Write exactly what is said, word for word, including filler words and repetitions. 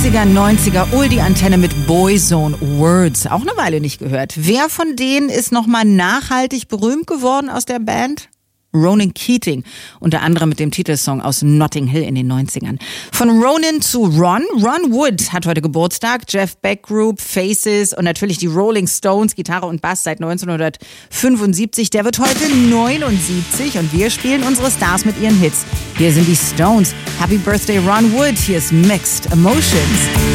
achtziger, neunziger, Oldie-Antenne mit Boyzone Words. Auch eine Weile nicht gehört. Wer von denen ist nochmal nachhaltig berühmt geworden aus der Band? Ronan Keating, unter anderem mit dem Titelsong aus Notting Hill in den neunzigern. Von Ronan zu Ron. Ron Wood hat heute Geburtstag. Jeff Beck Group, Faces und natürlich die Rolling Stones, Gitarre und Bass seit neunzehnhundertfünfundsiebzig. Der wird heute neunundsiebzig und wir spielen unsere Stars mit ihren Hits. Hier sind die Stones. Happy Birthday Ron Wood. Hier ist Mixed Emotions.